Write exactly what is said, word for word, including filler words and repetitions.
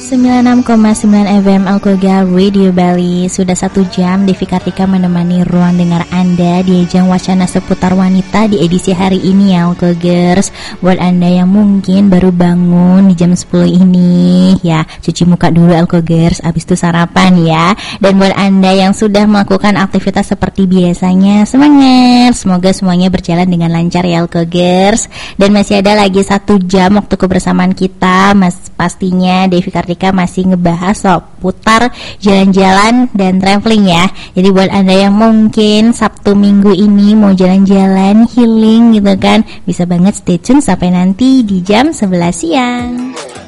sembilan puluh enam koma sembilan F M Alkoga Radio Bali. Sudah satu jam Devi Kartika menemani ruang dengar Anda di ajang wacana seputar wanita di edisi hari ini ya Alkogers. Buat Anda yang mungkin baru bangun di jam sepuluh ini, ya cuci muka dulu Alkogers, abis itu sarapan ya. Dan buat Anda yang sudah melakukan aktivitas seperti biasanya, semangat, semoga semuanya berjalan dengan lancar ya Alkogers. Dan masih ada lagi satu jam waktu kebersamaan kita, mas pastinya Devi Kartika masih ngebahas seputar jalan-jalan dan traveling ya. Jadi buat Anda yang mungkin Sabtu Minggu ini mau jalan-jalan healing gitu kan, bisa banget stay tune sampai nanti di jam sebelas siang.